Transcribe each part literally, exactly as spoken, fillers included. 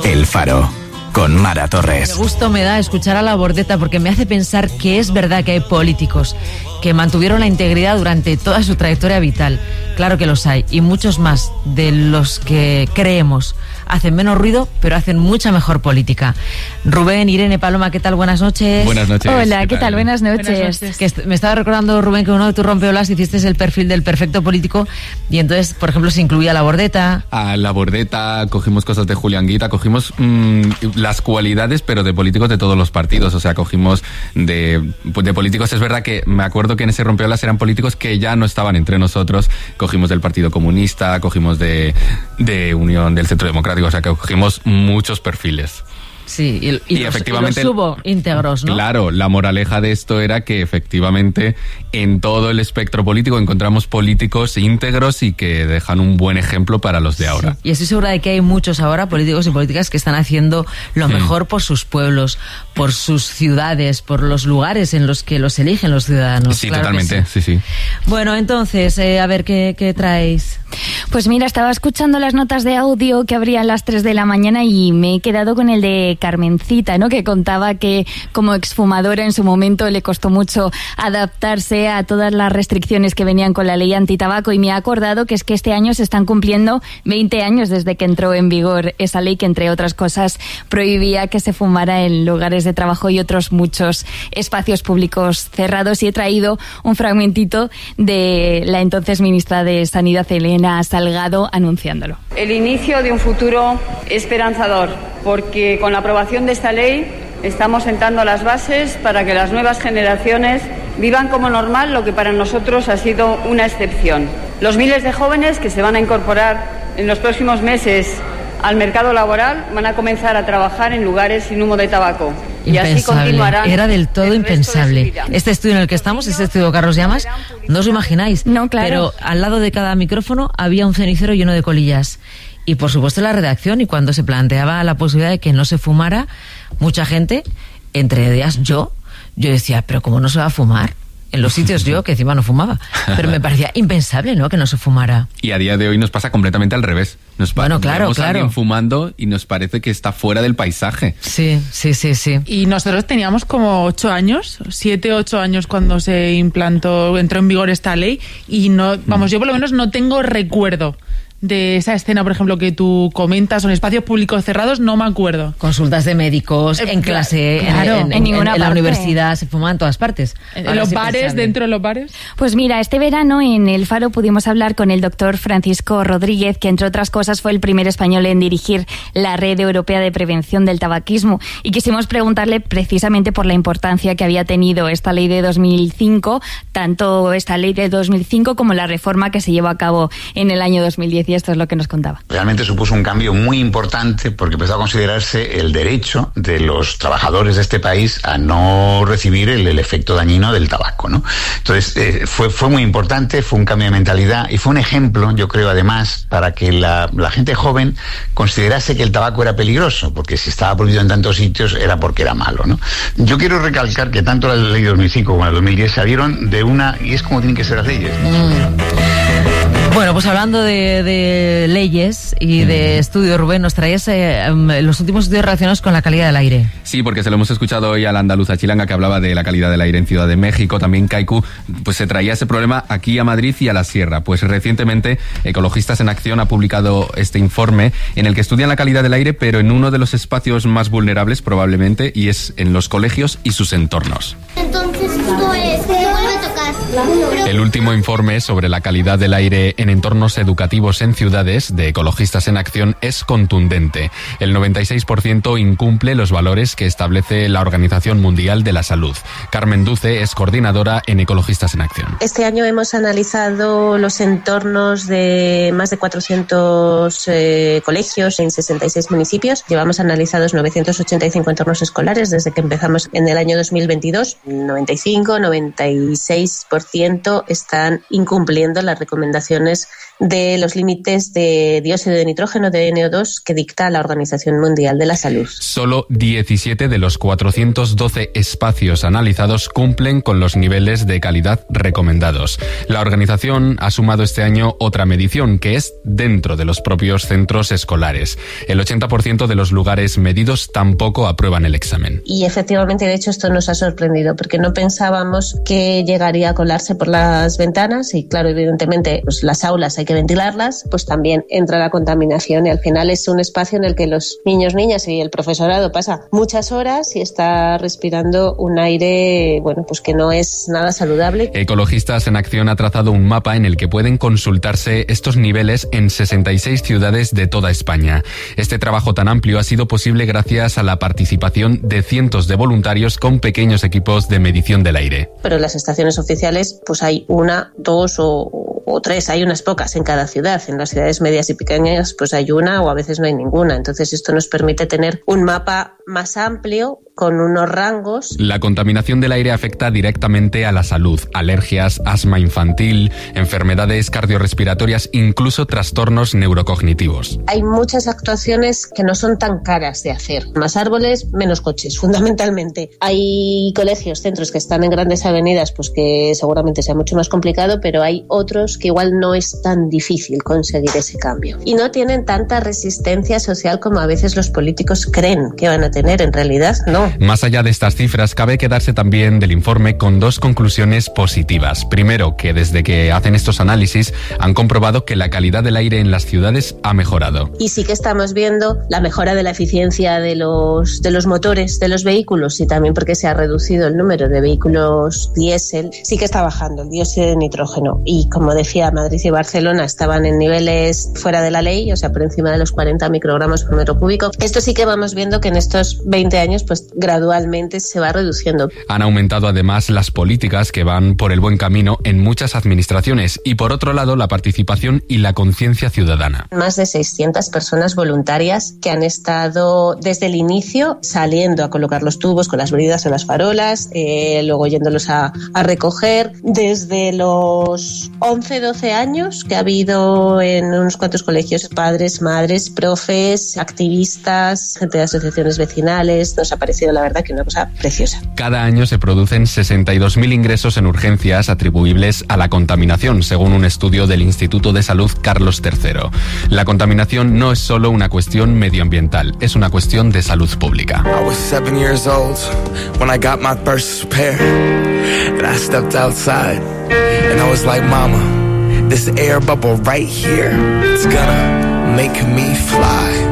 El Faro, con Mara Torres. Qué gusto me da escuchar a Labordeta, porque me hace pensar que es verdad que hay políticos que mantuvieron la integridad durante toda su trayectoria vital. Claro que los hay, y muchos más de los que creemos. Hacen menos ruido, pero hacen mucha mejor política. Rubén, Irene, Paloma, ¿qué tal? Buenas noches. Buenas noches. Hola, ¿qué, ¿qué tal? tal? Buenas noches. Buenas noches. Que me estaba recordando, Rubén, que uno de tus rompeolas hiciste el perfil del perfecto político, y entonces, por ejemplo, se incluía Labordeta. A Labordeta, cogimos cosas de Julián Guita, cogimos mmm, las cualidades, pero de políticos de todos los partidos. O sea, cogimos de, de políticos. Es verdad que me acuerdo que en ese rompeolas eran políticos que ya no estaban entre nosotros. Cogimos del Partido Comunista, cogimos de, de Unión del Centro Democrático, o sea que cogimos muchos perfiles. Sí, y, y, y los, efectivamente, y los hubo íntegros, ¿no? Claro, la moraleja de esto era que efectivamente en todo el espectro político encontramos políticos íntegros y que dejan un buen ejemplo para los de ahora. Sí. Y estoy segura de que hay muchos ahora, políticos y políticas, que están haciendo lo mm. mejor por sus pueblos, por sus ciudades, por los lugares en los que los eligen los ciudadanos. Sí, claro totalmente, sí. sí, sí. Bueno, entonces, eh, a ver, ¿qué, qué traéis? Pues mira, estaba escuchando las notas de audio que habría a las tres de la mañana y me he quedado con el de Carmencita, ¿no? Que contaba que como exfumadora en su momento le costó mucho adaptarse a todas las restricciones que venían con la ley antitabaco, y me ha acordado que es que este año se están cumpliendo veinte años desde que entró en vigor esa ley que, entre otras cosas, prohibía que se fumara en lugares de trabajo y otros muchos espacios públicos cerrados, y he traído un fragmentito de la entonces ministra de Sanidad, Elena Salgado, anunciándolo. El inicio de un futuro esperanzador, porque con la aprobación de esta ley estamos sentando las bases para que las nuevas generaciones vivan como normal lo que para nosotros ha sido una excepción. Los miles de jóvenes que se van a incorporar en los próximos meses al mercado laboral van a comenzar a trabajar en lugares sin humo de tabaco. Y así continuarán. Era del todo impensable. De este estudio en el que estamos, este estudio de Carlos Llamas, no os imagináis. No, claro. Pero al lado de cada micrófono había un cenicero lleno de colillas. Y por supuesto la redacción, y cuando se planteaba la posibilidad de que no se fumara, mucha gente, entre ellas yo, yo decía, pero ¿cómo no se va a fumar? En los sitios yo, que encima no fumaba. Pero me parecía impensable, ¿no?, que no se fumara. Y a día de hoy nos pasa completamente al revés. Nos bueno, claro, vemos claro. a alguien fumando y nos parece que está fuera del paisaje. Sí, sí, sí, sí. Y nosotros teníamos como ocho años, siete, ocho años cuando se implantó, entró en vigor esta ley, y no, vamos, yo por lo menos no tengo recuerdo de esa escena, por ejemplo, que tú comentas, en espacios públicos cerrados, no me acuerdo. Consultas de médicos, eh, en clase, claro, en, en, en ninguna en, en la parte. universidad, se fuma en todas partes. En Ahora los sí bares, pensarme. Dentro de los bares. Pues mira, este verano en El Faro pudimos hablar con el doctor Francisco Rodríguez, que entre otras cosas fue el primer español en dirigir la Red Europea de Prevención del Tabaquismo, y quisimos preguntarle precisamente por la importancia que había tenido esta ley de dos mil cinco, tanto esta ley de dos mil cinco como la reforma que se llevó a cabo en el año dos mil diez, y esto es lo que nos contaba. Realmente supuso un cambio muy importante, porque empezó a considerarse el derecho de los trabajadores de este país a no recibir el, el efecto dañino del tabaco, ¿no? Entonces eh, fue, fue muy importante, fue un cambio de mentalidad y fue un ejemplo, yo creo, además, para que la, la gente joven considerase que el tabaco era peligroso, porque si estaba prohibido en tantos sitios era porque era malo, ¿no? Yo quiero recalcar que tanto la ley de dos mil cinco como la de dos mil diez salieron de una, y es como tienen que ser las leyes. Mm. Bueno, pues hablando de, de leyes y de estudios, Rubén, nos traías eh, los últimos estudios relacionados con la calidad del aire. Sí, porque se lo hemos escuchado hoy a la andaluza Chilanga, que hablaba de la calidad del aire en Ciudad de México, también Kaiku, pues se traía ese problema aquí a Madrid y a la Sierra. Pues recientemente Ecologistas en Acción ha publicado este informe en el que estudian la calidad del aire, pero en uno de los espacios más vulnerables probablemente, y es en los colegios y sus entornos. Entonces esto es, se vuelve a tocar. El último informe sobre la calidad del aire en entornos educativos en ciudades de Ecologistas en Acción es contundente. El noventa y seis por ciento incumple los valores que establece la Organización Mundial de la Salud. Carmen Duce es coordinadora en Ecologistas en Acción. Este año hemos analizado los entornos de más de cuatrocientos eh, colegios en sesenta y seis municipios. Llevamos analizados novecientos ochenta y cinco entornos escolares desde que empezamos en el año dos mil veintidós. noventa y cinco, noventa y seis por por ciento están incumpliendo las recomendaciones de los límites de dióxido de nitrógeno, de N O dos, que dicta la Organización Mundial de la Salud. Solo diecisiete de los cuatrocientos doce espacios analizados cumplen con los niveles de calidad recomendados. La organización ha sumado este año otra medición, que es dentro de los propios centros escolares. El ochenta por ciento de los lugares medidos tampoco aprueban el examen. Y efectivamente, de hecho, esto nos ha sorprendido, porque no pensábamos que llegaría a colarse por las ventanas y, claro, evidentemente, pues las aulas hay que ventilarlas, pues también entra la contaminación y al final es un espacio en el que los niños, niñas y el profesorado pasa muchas horas y está respirando un aire, bueno, pues que no es nada saludable. Ecologistas en Acción ha trazado un mapa en el que pueden consultarse estos niveles en sesenta y seis ciudades de toda España. Este trabajo tan amplio ha sido posible gracias a la participación de cientos de voluntarios con pequeños equipos de medición del aire. Pero en las estaciones oficiales pues hay una, dos o, o tres, hay unas pocas en cada ciudad. En las ciudades medias y pequeñas pues hay una o a veces no hay ninguna. Entonces esto nos permite tener un mapa más amplio con unos rangos. La contaminación del aire afecta directamente a la salud, alergias, asma infantil, enfermedades cardiorrespiratorias, incluso trastornos neurocognitivos. Hay muchas actuaciones que no son tan caras de hacer. Más árboles, menos coches, fundamentalmente. Hay colegios, centros que están en grandes avenidas, pues que seguramente sea mucho más complicado, pero hay otros que igual no es tan difícil conseguir ese cambio. Y no tienen tanta resistencia social como a veces los políticos creen que van a tener. En realidad, no. Más allá de estas cifras, cabe quedarse también del informe con dos conclusiones positivas. Primero, que desde que hacen estos análisis han comprobado que la calidad del aire en las ciudades ha mejorado. Y sí que estamos viendo la mejora de la eficiencia de los, de los motores de los vehículos y también porque se ha reducido el número de vehículos diésel. Sí que está bajando el dióxido de nitrógeno y, como decía, Madrid y Barcelona estaban en niveles fuera de la ley, o sea, por encima de los cuarenta microgramos por metro cúbico. Esto sí que vamos viendo que en estos veinte años pues gradualmente se va reduciendo. Han aumentado además las políticas que van por el buen camino en muchas administraciones y, por otro lado, la participación y la conciencia ciudadana. Más de seiscientas personas voluntarias que han estado desde el inicio saliendo a colocar los tubos con las bridas o las farolas, eh, luego yéndolos a, a recoger. Desde los once, doce años que ha habido en unos cuantos colegios, padres, madres, profes, activistas, gente de asociaciones vecinales. Nos ha parecido, la verdad, que una cosa preciosa. Cada año se producen sesenta y dos mil ingresos en urgencias atribuibles a la contaminación, según un estudio del Instituto de Salud Carlos tercero. La contaminación no es solo una cuestión medioambiental, es una cuestión de salud pública. I was seven years old when I got my first pair, and I stepped outside, and I was like, Mama, this air bubble right here, it's gonna make me fly.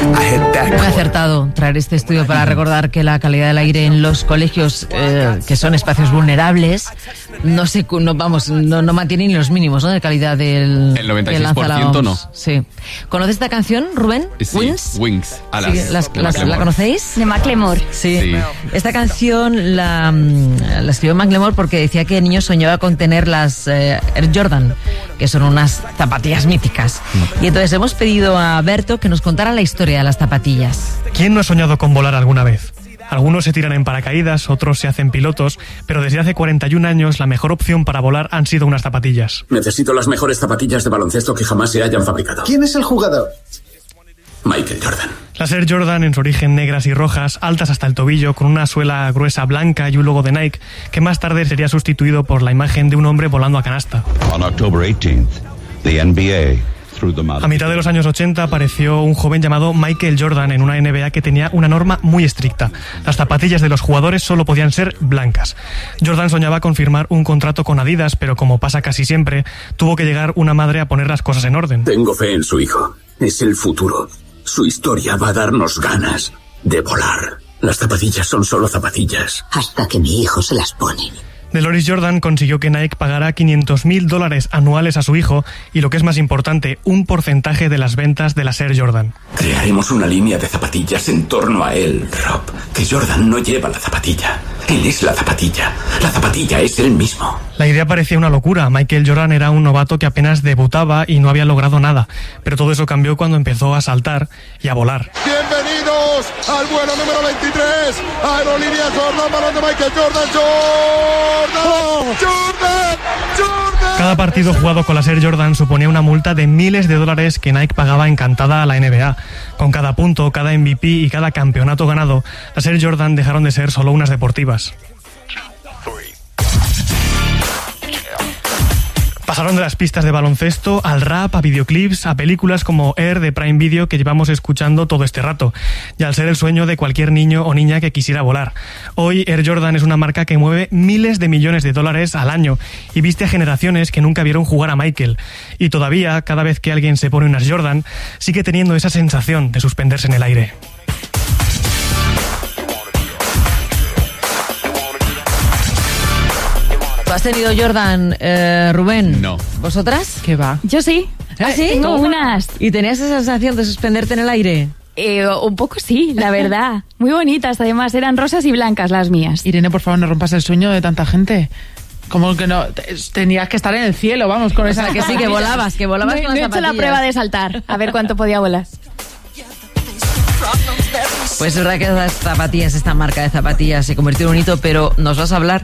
Muy acertado traer este estudio para recordar que la calidad del aire en los colegios, eh, que son espacios vulnerables, no se, no, vamos, no, no mantienen ni los mínimos, ¿no?, de calidad del. El noventa y seis por ciento no. Sí. ¿Conoces esta canción, Rubén? Sí, Wings. Wings. Alas, sí, las, las, ¿la conocéis? De Macklemore. Sí. sí. Esta canción la, la escribió Macklemore porque decía que de niño soñaba con tener las eh, Air Jordan, que son unas zapatillas míticas. Y entonces hemos pedido a Berto que nos contara la historia de las zapatillas. ¿Quién no ha soñado con volar alguna vez? Algunos se tiran en paracaídas, otros se hacen pilotos, pero desde hace cuarenta y un años la mejor opción para volar han sido unas zapatillas. Necesito las mejores zapatillas de baloncesto que jamás se hayan fabricado. ¿Quién es el jugador? Michael Jordan. Las Air Jordan, en su origen negras y rojas, altas hasta el tobillo, con una suela gruesa blanca y un logo de Nike, que más tarde sería sustituido por la imagen de un hombre volando a canasta. On October eighteenth, the N B A... A mitad de los años ochenta apareció un joven llamado Michael Jordan en una N B A que tenía una norma muy estricta. Las zapatillas de los jugadores solo podían ser blancas. Jordan soñaba con firmar un contrato con Adidas, pero como pasa casi siempre, tuvo que llegar una madre a poner las cosas en orden. Tengo fe en su hijo. Es el futuro. Su historia va a darnos ganas de volar. Las zapatillas son solo zapatillas. Hasta que mi hijo se las pone. DeLoris Jordan consiguió que Nike pagara quinientos mil dólares anuales a su hijo y, lo que es más importante, un porcentaje de las ventas de las Air Jordan. Crearemos una línea de zapatillas en torno a él, Rob. Que Jordan no lleva la zapatilla. Él es la zapatilla. La zapatilla es él mismo. La idea parecía una locura. Michael Jordan era un novato que apenas debutaba y no había logrado nada. Pero todo eso cambió cuando empezó a saltar y a volar. Bienvenidos al vuelo número veintitrés. Aerolíneas Jordan, balón de Michael Jordan. Jordan. Jordan. Cada partido jugado con las Air Jordan suponía una multa de miles de dólares que Nike pagaba encantada a la N B A. Con cada punto, cada M V P y cada campeonato ganado, las Air Jordan dejaron de ser solo unas deportivas. Pasaron de las pistas de baloncesto al rap, a videoclips, a películas como Air de Prime Video que llevamos escuchando todo este rato, y al ser el sueño de cualquier niño o niña que quisiera volar. Hoy Air Jordan es una marca que mueve miles de millones de dólares al año y viste a generaciones que nunca vieron jugar a Michael. Y todavía, cada vez que alguien se pone unas Jordan, sigue teniendo esa sensación de suspenderse en el aire. ¿Tú has tenido Jordan, eh, Rubén? No. ¿Vosotras? ¿Qué va? Yo sí. ¿Ah, sí? Tengo unas. ¿Y tenías esa sensación de suspenderte en el aire? Eh, un poco sí, la verdad. Muy bonitas, además, eran rosas y blancas las mías. Irene, por favor, no rompas el sueño de tanta gente. Como que no, tenías que estar en el cielo, vamos, con esa... O sea, que sí, que volabas, que volabas No, con no he las hecho la zapatillas. prueba de saltar, a ver cuánto podía volar. Pues es verdad que las zapatillas, esta marca de zapatillas se convirtió en un hito, pero nos vas a hablar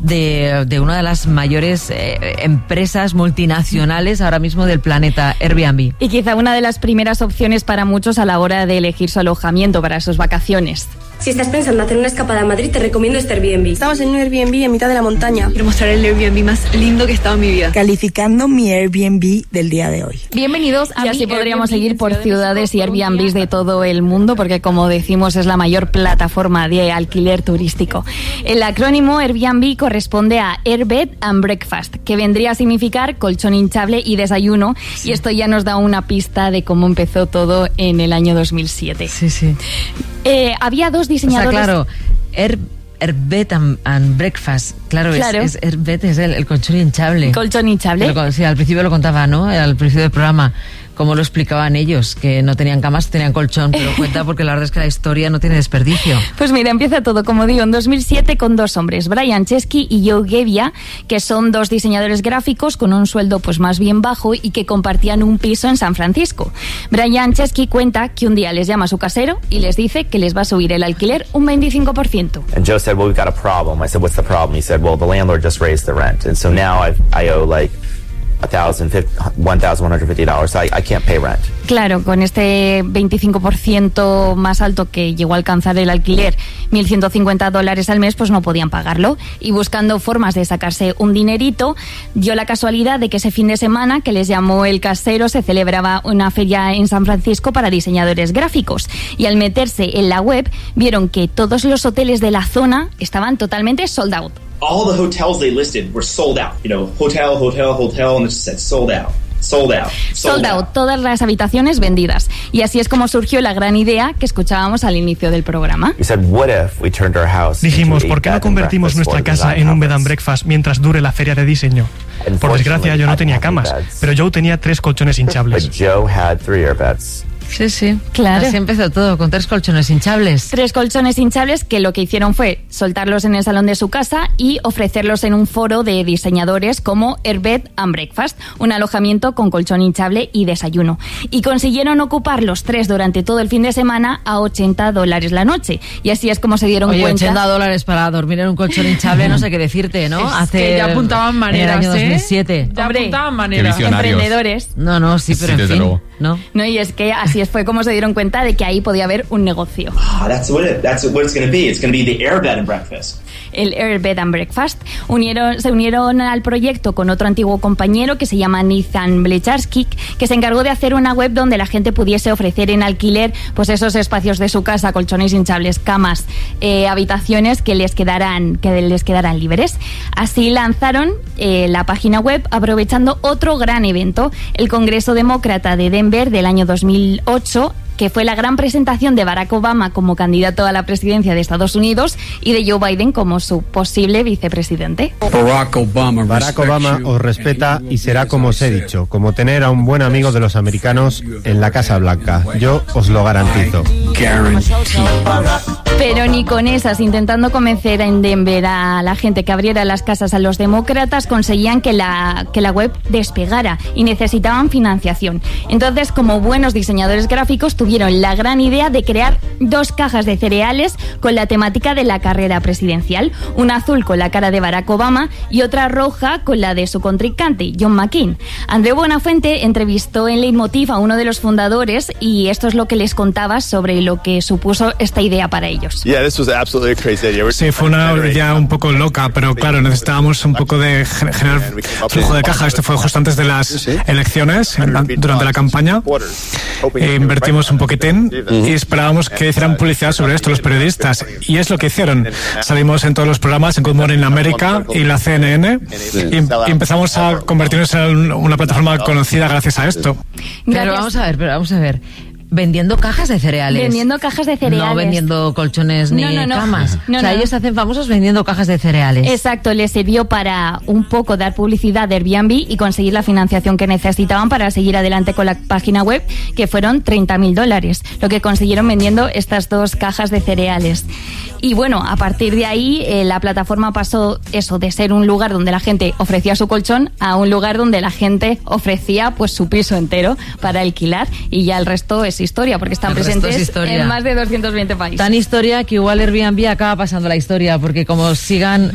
de, de una de las mayores eh, empresas multinacionales ahora mismo del planeta, Airbnb. Y quizá una de las primeras opciones para muchos a la hora de elegir su alojamiento para sus vacaciones. Si estás pensando en hacer una escapada a Madrid, te recomiendo este Airbnb. Estamos en un Airbnb en mitad de la montaña. Quiero mostrar el Airbnb más lindo que he estado en mi vida. Calificando mi Airbnb del día de hoy. Bienvenidos a Y así podríamos Airbnb seguir por en Ciudad de ciudades y México, Airbnbs de todo el mundo, porque como decimos es la mayor plataforma de alquiler turístico. El acrónimo Airbnb corresponde a Air Bed and Breakfast, que vendría a significar colchón hinchable y desayuno, sí. Y esto ya nos da una pista de cómo empezó todo en el año dos mil siete. Sí, sí. Eh, había dos diseñadores... O sea, claro, Air, Air Bed and, and Breakfast, claro, Claro. es, es Air Bed, es el, el colchón hinchable. Colchón hinchable. Lo- sí, al principio lo contaba, ¿no? Al principio del programa, cómo lo explicaban ellos, que no tenían camas, tenían colchón, pero cuenta porque la verdad es que la historia no tiene desperdicio. Pues mira, empieza todo, como digo, en dos mil siete con dos hombres, Brian Chesky y Joe Gebbia, que son dos diseñadores gráficos con un sueldo pues más bien bajo y que compartían un piso en San Francisco. Brian Chesky cuenta que un día les llama a su casero y les dice que les va a subir el alquiler un veinticinco por ciento. And Joe said, well, we've got a problem. I said, what's the problem? He said, well, the landlord just raised the rent. And so now I've, I owe like one thousand one hundred fifty dollars. So I, I can't pay rent. Claro, con este veinticinco por ciento más alto que llegó a alcanzar el alquiler, mil ciento cincuenta dólares al mes, pues no podían pagarlo. Y buscando formas de sacarse un dinerito, dio la casualidad de que ese fin de semana que les llamó el casero se celebraba una feria en San Francisco para diseñadores gráficos. Y al meterse en la web, vieron que todos los hoteles de la zona estaban totalmente sold out. All the hotels they listed were sold out. You know, hotel, hotel, hotel, and it just said sold out. Sold out. Sold out, todas las habitaciones vendidas. Y así es como surgió la gran idea que escuchábamos al inicio del programa. We said, what if we turned our house Dijimos, into a ¿por qué no bed and convertimos breakfast nuestra for casa design en un bed and conference? breakfast mientras dure la feria de diseño? Por desgracia, yo no tenía camas, pero Joe tenía tres colchones hinchables. But Joe had three airbeds. Sí, sí. Claro. Así empezó todo, con tres colchones hinchables. Tres colchones hinchables que lo que hicieron fue soltarlos en el salón de su casa y ofrecerlos en un foro de diseñadores como Airbed and Breakfast, un alojamiento con colchón hinchable y desayuno. Y consiguieron ocupar los tres durante todo el fin de semana a ochenta dólares la noche. Y así es como se dieron Oye, cuenta. ochenta dólares para dormir en un colchón hinchable, no sé qué decirte, ¿no? Es Hace que ya apuntaban maneras, en el año ¿eh? dos mil siete. Ya Hombre, apuntaban maneras. Qué visionarios. Emprendedores. No, no, sí, pero Sí, en desde fin, luego. ¿no? No, y es que así fue como se dieron cuenta de que ahí podía haber un negocio. Ah, that's what it. That's what it's going to be. It's going to be the Air Bed and Breakfast. El Air Bed and Breakfast. Unieron, se unieron al proyecto con otro antiguo compañero que se llama Nathan Blecharski, que se encargó de hacer una web donde la gente pudiese ofrecer en alquiler pues esos espacios de su casa, colchones hinchables, camas, eh, habitaciones que les quedaran que les quedaran libres. Así lanzaron eh, la página web aprovechando otro gran evento, el Congreso Demócrata de Denver del año dos mil ocho, que fue la gran presentación de Barack Obama como candidato a la presidencia de Estados Unidos y de Joe Biden como su posible vicepresidente. Barack Obama, Barack Obama os respeta y será como os he dicho, como tener a un buen amigo de los americanos en la Casa Blanca. Yo os lo garantizo. Pero ni con esas, intentando convencer en Denver a la gente que abriera las casas a los demócratas, conseguían que la, que la web despegara y necesitaban financiación. Entonces, como buenos diseñadores gráficos, tuvieron la gran idea de crear dos cajas de cereales con la temática de la carrera presidencial, una azul con la cara de Barack Obama y otra roja con la de su contrincante, John McCain. Andreu Buenafuente entrevistó en Leitmotiv a uno de los fundadores y esto es lo que les contaba sobre lo que supuso esta idea para ellos. Sí, fue una idea un poco loca, pero claro, necesitábamos un poco de generar flujo de caja. Esto fue justo antes de las elecciones, durante la campaña. E invertimos un poquitín y esperábamos que hicieran publicidad sobre esto los periodistas. Y es lo que hicieron. Salimos en todos los programas, en Good Morning America y la C N N, y empezamos a convertirnos en una plataforma conocida gracias a esto. Pero vamos a ver, pero vamos a ver. Vendiendo cajas de cereales. Vendiendo cajas de cereales. No vendiendo colchones ni no, no, no. camas. No, o sea, no. ellos se hacen famosos vendiendo cajas de cereales. Exacto, les sirvió para un poco dar publicidad de Airbnb y conseguir la financiación que necesitaban para seguir adelante con la página web, que fueron treinta mil dólares, lo que consiguieron vendiendo estas dos cajas de cereales. Y bueno, a partir de ahí eh, la plataforma pasó eso de ser un lugar donde la gente ofrecía su colchón a un lugar donde la gente ofrecía pues su piso entero para alquilar, y ya el resto es historia porque están el presentes en más de doscientos veinte países. Tan historia que igual Airbnb acaba pasando la historia, porque como sigan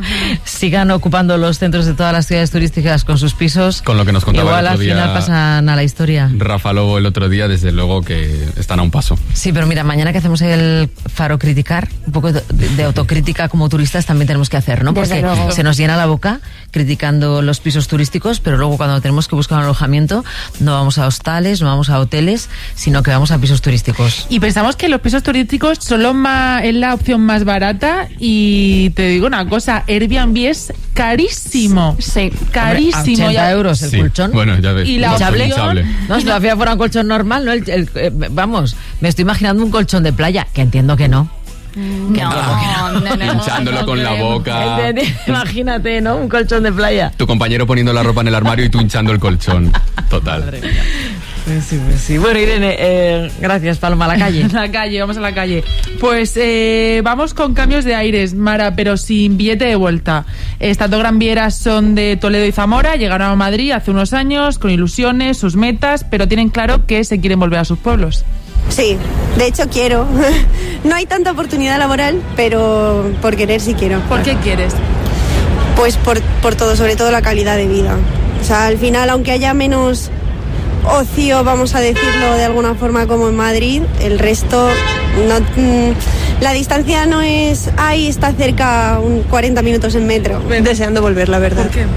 sigan ocupando los centros de todas las ciudades turísticas con sus pisos, con lo que nos contaba igual el otro al día final pasan a la historia. Rafa Lobo el otro día, desde luego que están a un paso. Sí, pero mira, mañana que hacemos el Faro Criticar, un poco de, de autocrítica como turistas también tenemos que hacer, ¿no? Porque se nos llena la boca criticando los pisos turísticos, pero luego cuando tenemos que buscar un alojamiento no vamos a hostales, no vamos a hoteles, sino que vamos a pisos turísticos. Y pensamos que los pisos turísticos son lo más, es la opción más barata, y te digo una cosa, Airbnb es carísimo. Sí. Carísimo. Hombre, a ochenta euros el sí. colchón. Bueno, ya ves. Y la hinchable. opción... No, si todavía fuera un colchón normal, ¿no? El, el, eh, vamos, me estoy imaginando un colchón de playa, que entiendo que no. No, no, no, no, hinchándolo no con creo. la boca. Imagínate, ¿no? Un colchón de playa. Tu compañero poniendo la ropa en el armario y tú hinchando el colchón. Total. Madre mía. Pues sí, pues sí. Bueno, Irene, eh, gracias, Paloma. A la calle. La calle, vamos a la calle. Pues eh, vamos con cambios de aires, Mara, pero sin billete de vuelta. Estas dos gran vieras son de Toledo y Zamora, llegaron a Madrid hace unos años con ilusiones, sus metas, pero tienen claro que se quieren volver a sus pueblos. Sí, de hecho quiero. No hay tanta oportunidad laboral, pero por querer sí quiero. ¿Por qué quieres? Pues por, por todo, sobre todo la calidad de vida. O sea, al final, aunque haya menos ocio, vamos a decirlo de alguna forma, como en Madrid, el resto, no, la distancia no es, ahí está cerca, un cuarenta minutos en metro. Deseando volver, la verdad. ¿Por qué?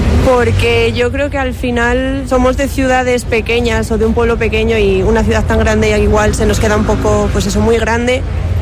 Porque yo creo que al final somos de ciudades pequeñas o de un pueblo pequeño, y una ciudad tan grande igual se nos queda un poco, pues eso, muy grande,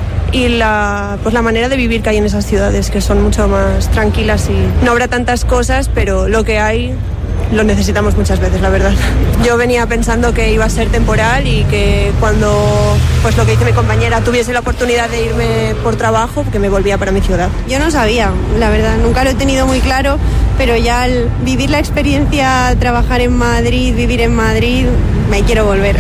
y la, pues la manera de vivir que hay en esas ciudades, que son mucho más tranquilas, y no habrá tantas cosas, pero lo que hay lo necesitamos muchas veces, la verdad. Yo venía pensando que iba a ser temporal y que cuando, pues lo que dice mi compañera, tuviese la oportunidad de irme por trabajo, que me volvía para mi ciudad. Yo no sabía, la verdad, nunca lo he tenido muy claro, pero ya al vivir la experiencia, trabajar en Madrid, vivir en Madrid, me quiero volver.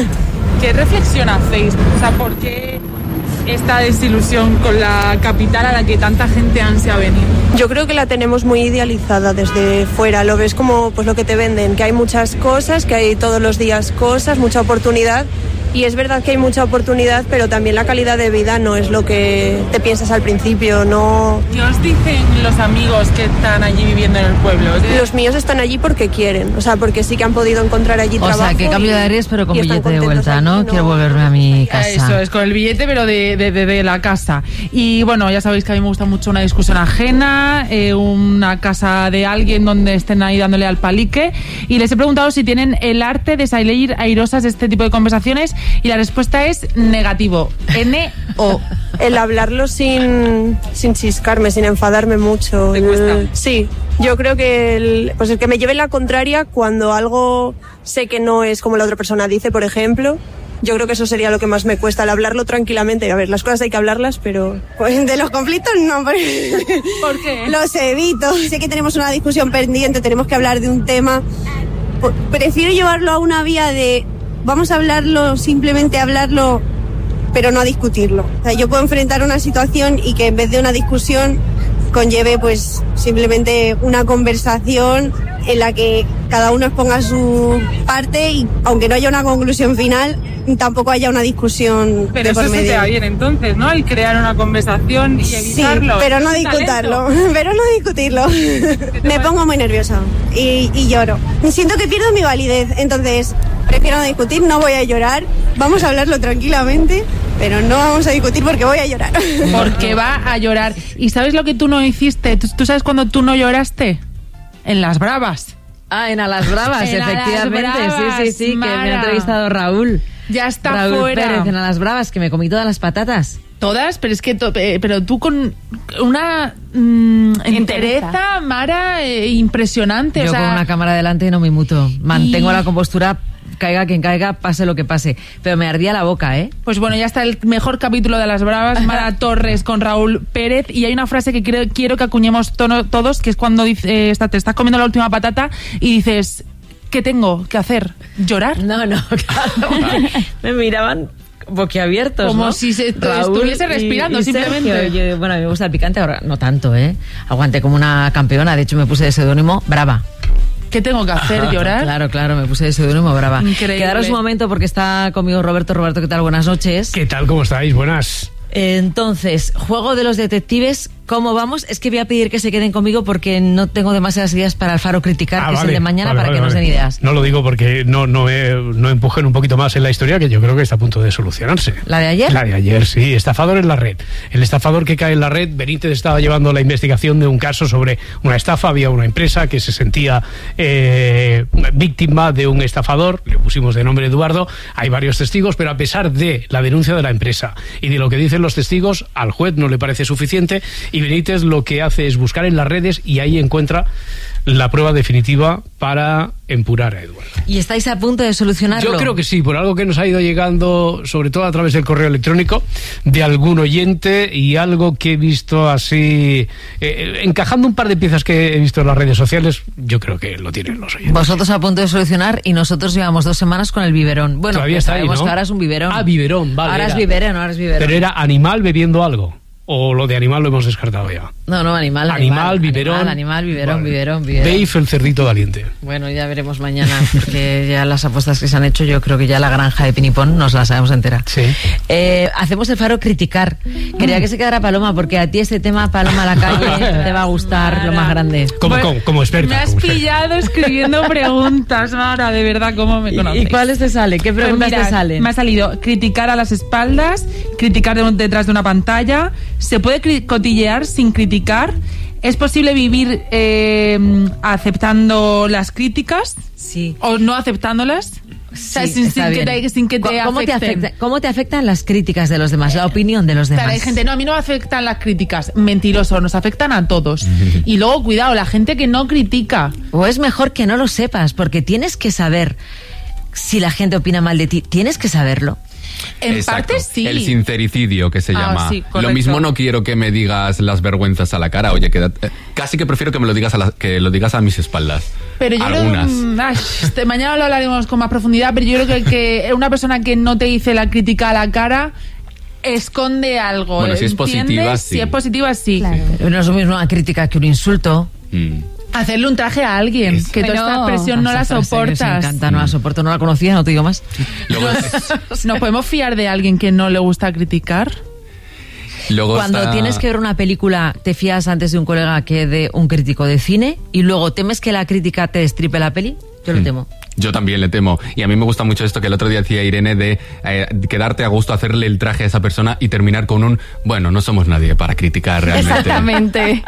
¿Qué reflexión hacéis? O sea, ¿por qué esta desilusión con la capital a la que tanta gente ansia venir? Yo creo que la tenemos muy idealizada desde fuera, lo ves como pues lo que te venden, que hay muchas cosas, que hay todos los días cosas, mucha oportunidad. Y es verdad que hay mucha oportunidad, pero también la calidad de vida no es lo que te piensas al principio, no... ¿Qué os dicen los amigos que están allí viviendo en el pueblo? Los míos están allí porque quieren, o sea, porque sí que han podido encontrar allí o trabajo. O sea, que cambio de aires, pero con billete de vuelta, ¿no? ¿no? Quiero volverme a mi casa. Eso es, con el billete, pero de, de, de, de la casa. Y bueno, ya sabéis que a mí me gusta mucho una discusión ajena, eh, una casa de alguien donde estén ahí dándole al palique. Y les he preguntado si tienen el arte de salir airosas de este tipo de conversaciones, y la respuesta es negativo. N O. El hablarlo sin, sin chiscarme, sin enfadarme mucho. ¿Te cuesta? El, sí. Yo creo que el, pues el que me lleve la contraria cuando algo sé que no es como la otra persona dice, por ejemplo. Yo creo que eso sería lo que más me cuesta, el hablarlo tranquilamente. A ver, las cosas hay que hablarlas, pero... Pues de los conflictos no. ¿Por qué? Los evito. Sé que tenemos una discusión pendiente, tenemos que hablar de un tema. Prefiero llevarlo a una vía de... Vamos a hablarlo, simplemente hablarlo, pero no a discutirlo. O sea, yo puedo enfrentar una situación y que en vez de una discusión conlleve pues simplemente una conversación en la que cada uno exponga su parte y aunque no haya una conclusión final, tampoco haya una discusión pero de por eso medio. se te va bien entonces, ¿no? El crear una conversación y evitarlo. Sí, pero no discutirlo, pero no discutirlo. Me pongo muy nerviosa y, y lloro. Siento que pierdo mi validez, entonces prefiero no discutir, no voy a llorar, vamos a hablarlo tranquilamente, pero no vamos a discutir porque voy a llorar. Porque va a llorar. ¿Y sabes lo que tú no hiciste? ¿Tú, tú sabes cuándo tú no lloraste? En las Bravas. Ah, en A las Bravas, En A las efectivamente. Bravas, sí, sí, sí, Mara. que me ha entrevistado Raúl. Ya está Raúl fuera. Pérez en A las Bravas, que me comí todas las patatas. Todas, pero es que to- eh, pero tú con una mm, entereza, Mara, eh, impresionante. Yo o sea, con una cámara delante no me muto. Mantengo y- la compostura, caiga quien caiga, pase lo que pase. Pero me ardía la boca, ¿eh? Pues bueno, ya está el mejor capítulo de Las Bravas, Mara Torres con Raúl Pérez, y hay una frase que quiero, quiero que acuñemos tono- todos, que es cuando dice, eh, está- te estás comiendo la última patata y dices, ¿qué tengo que hacer? ¿Llorar? No, no, claro. Me miraban boquiabiertos, Como ¿no? si se- Raúl estuviese respirando, y- y simplemente. Sergio. Yo- bueno, a mí me gusta el picante, ahora no tanto, ¿eh? Aguanté como una campeona, de hecho me puse de seudónimo Brava. ¿Qué tengo que hacer? ¿Llorar? Claro, claro, me puse de seudónimo Brava. Increíble. Quedaros un momento porque está conmigo Roberto. Roberto, ¿qué tal? Buenas noches. ¿Qué tal? ¿Cómo estáis? Buenas. Entonces, juego de los detectives, ¿cómo vamos? Es que voy a pedir que se queden conmigo porque no tengo demasiadas ideas para el Faro Criticar, Ah, que vale, es el de mañana, vale, para vale, que nos vale. den ideas. No lo digo porque no, no, eh, no empujen un poquito más en la historia, que yo creo que está a punto de solucionarse. ¿La de ayer? La de ayer, sí. Estafador en la red. El estafador que cae en la red, Benítez estaba llevando la investigación de un caso sobre una estafa. Había una empresa que se sentía eh, víctima de un estafador. Le pusimos de nombre Eduardo. Hay varios testigos, pero a pesar de la denuncia de la empresa y de lo que dicen los testigos, al juez no le parece suficiente y Benítez lo que hace es buscar en las redes y ahí encuentra la prueba definitiva para empurar a Eduardo. ¿Y estáis a punto de solucionarlo? Yo creo que sí, por algo que nos ha ido llegando, sobre todo a través del correo electrónico, de algún oyente y algo que he visto así, eh, encajando un par de piezas que he visto en las redes sociales, yo creo que lo tienen los oyentes. Vosotros a punto de solucionar y nosotros llevamos dos semanas con el biberón. Bueno, Todavía que está ahí, sabemos ¿no? que ahora es un biberón. Ah, biberón, vale. Ahora era. es biberón, ahora es biberón. Pero era animal bebiendo algo. O lo de animal lo hemos descartado ya. No, no, animal, Animal, animal. biberón. Animal, animal, biberón, Vale. biberón, biberón. Beif, el cerdito valiente. Bueno, ya veremos mañana, porque ya las apuestas que se han hecho, yo creo que ya la granja de Pinipón nos la sabemos entera. Sí. Eh, hacemos el Faro Criticar. Quería que se quedara Paloma, porque a ti este tema, Paloma a la calle, te va a gustar lo más grande. Como, Bueno, como, como experta. Me has como experta. pillado escribiendo preguntas, Mara, de verdad, ¿cómo me conoces? ¿Y cuáles te salen? ¿Qué Pues preguntas mira, te salen? Me ha salido criticar a las espaldas, criticar de- detrás de una pantalla. ¿Se puede cri- cotillear sin criticar? ¿Es posible vivir eh, aceptando las críticas? Sí. ¿O no aceptándolas? O sea, Sí, sin, está sin que bien. te, sin que te ¿Cómo te, afecten. afecta, ¿Cómo te afectan las críticas de los demás, la opinión de los demás? Claro, hay gente, no, a mí no me afectan las críticas. Mentiroso, nos afectan a todos. Y luego, cuidado, la gente que no critica. O es mejor que no lo sepas, porque tienes que saber si la gente opina mal de ti. Tienes que saberlo. En Exacto. parte sí. El sincericidio que se Ah, llama. sí, correcto. Lo mismo no quiero que me digas las vergüenzas a la cara. Oye, quédate- eh, casi que prefiero que me lo digas a la- que lo digas a mis espaldas. Pero yo Algunas. creo que, mm, ay, este, mañana lo hablaremos con más profundidad, pero yo creo que, que una persona que no te dice la crítica a la cara esconde algo. Bueno, si es ¿entiendes? positiva, sí. Si es positiva, sí. Pero no es lo mismo una crítica que un insulto. Mm. Hacerle un traje a alguien, que toda esta expresión no la Esa frase que soportas. Me encanta, no la soporto, no la conocía, no te digo más. Luego, ¿Nos podemos fiar de alguien que no le gusta criticar? luego Cuando está- tienes que ver una película, te fías antes de un colega que de un crítico de cine y luego temes que la crítica te destripe la peli. Yo lo Mm. temo. Yo también le temo. Y a mí me gusta mucho esto que el otro día decía Irene de eh, quedarte a gusto, hacerle el traje a esa persona y terminar con un, bueno, no somos nadie para criticar realmente. Exactamente.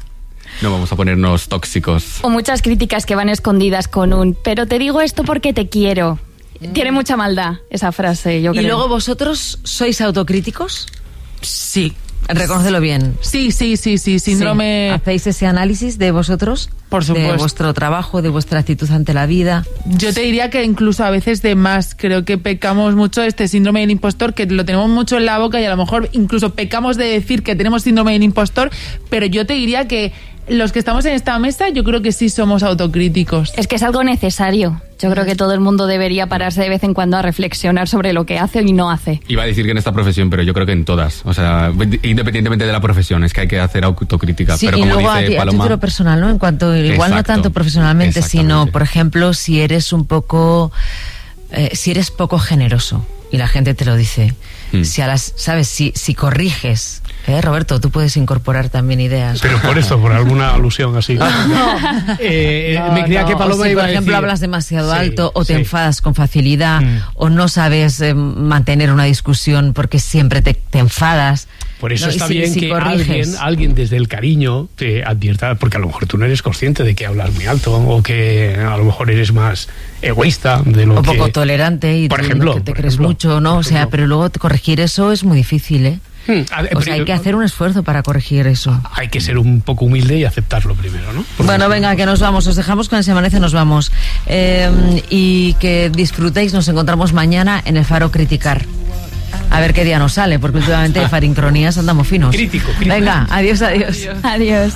No vamos a ponernos tóxicos. O muchas críticas que van escondidas con un, pero te digo esto porque te quiero. Tiene mucha maldad esa frase, yo ¿Y creo. luego vosotros sois autocríticos? Sí. Reconócelo bien. Sí, sí, sí, sí, síndrome... Sí. ¿Hacéis ese análisis de vosotros? Por supuesto. De vuestro trabajo, de vuestra actitud ante la vida. Yo te diría que incluso a veces de más. Creo que pecamos mucho de este síndrome del impostor, que lo tenemos mucho en la boca y a lo mejor incluso pecamos de decir que tenemos síndrome del impostor, pero yo te diría que los que estamos en esta mesa, yo creo que sí somos autocríticos. Es que es algo necesario. Yo creo que todo el mundo debería pararse de vez en cuando a reflexionar sobre lo que hace y no hace. Iba a decir que en esta profesión, pero yo creo que en todas. O sea, independientemente de la profesión, es que hay que hacer autocrítica. Sí, pero y como luego dice a, ti, Paloma, a título personal, ¿no? En cuanto, igual no tanto profesionalmente, sino, por ejemplo, si eres un poco, eh, si eres poco generoso y la gente te lo dice. Mm. Si a las, sabes, si, si corriges, ¿eh, Roberto? Tú puedes incorporar también ideas. Pero por esto, por alguna alusión así. No, eh, no, me creía no. que Paloma o si, iba por a ejemplo, decir... hablas demasiado sí, alto o te sí. enfadas con facilidad mm. o no sabes eh, mantener una discusión porque siempre te, te enfadas. Por eso ¿no? está si, bien si que corriges. alguien, alguien desde el cariño te advierta, porque a lo mejor tú no eres consciente de que hablas muy alto o que a lo mejor eres más egoísta de lo o que... poco tolerante y por tú, ejemplo, que te por crees ejemplo, mucho, ¿no? O sea, ejemplo. pero luego corregir eso es muy difícil, ¿eh? Hmm. O sea, hay que hacer un esfuerzo para corregir eso. Hay que ser un poco humilde y aceptarlo primero, ¿no? Porque bueno, venga, que nos vamos. Os dejamos con El Se Amanece, nos vamos. Eh, y que disfrutéis. Nos encontramos mañana en el Faro Criticar. A ver qué día nos sale, porque últimamente de farincronías andamos finos. Crítico, crítico. Venga, adiós, adiós. Adiós.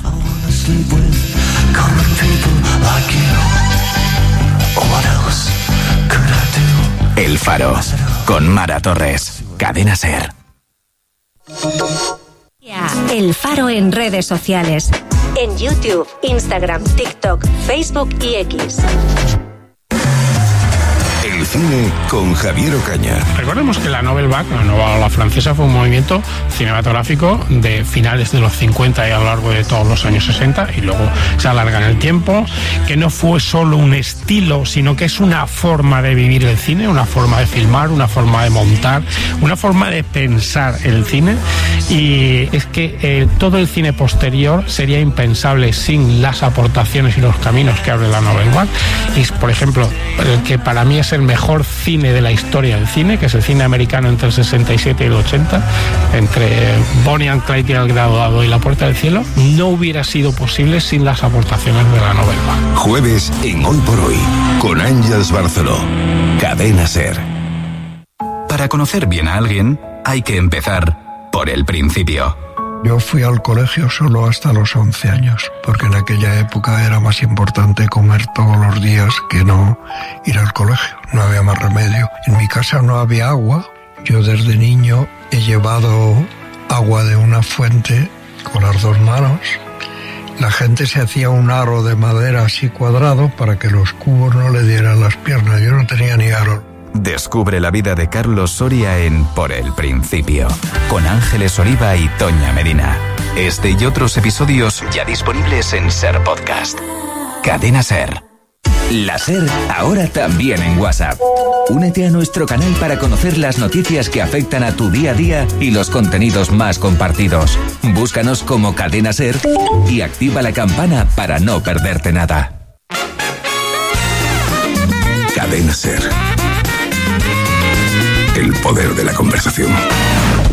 El Faro, con Mara Torres. Cadena SER. El Faro en redes sociales. En YouTube, Instagram, TikTok, Facebook y X. El cine con Javier Ocaña. Recordemos que la Nouvelle Vague, la nueva ola francesa, fue un movimiento cinematográfico de finales de los cincuenta y a lo largo de todos los años sesenta, y luego se alarga en el tiempo, que no fue solo un estilo, sino que es una forma de vivir el cine, una forma de filmar, una forma de montar, una forma de pensar el cine, y es que eh, todo el cine posterior sería impensable sin las aportaciones y los caminos que abre la Nouvelle Vague. Y, por ejemplo, el que para mí es el mejor cine de la historia del cine, que es el cine americano entre el sesenta y siete y el ochenta, entre Bonnie and Clyde y El Graduado y La Puerta del Cielo, no hubiera sido posible sin las aportaciones de la Nouvelle Vague. Jueves en Hoy por Hoy, con Ángeles Barceló. Cadena SER. Para conocer bien a alguien, hay que empezar por el principio. Yo fui al colegio solo hasta los once años, porque en aquella época era más importante comer todos los días que no ir al colegio. No había más remedio. En mi casa no había agua. Yo desde niño he llevado agua de una fuente con las dos manos. La gente se hacía un aro de madera así cuadrado para que los cubos no le dieran las piernas. Yo no tenía ni aro. Descubre la vida de Carlos Soria en Por el Principio, con Ángeles Oliva y Toña Medina. Este y otros episodios ya disponibles en SER Podcast. Cadena SER. La SER ahora también en WhatsApp. Únete a nuestro canal para conocer las noticias que afectan a tu día a día y los contenidos más compartidos. Búscanos como Cadena SER y activa la campana para no perderte nada. Cadena SER. El poder de la conversación.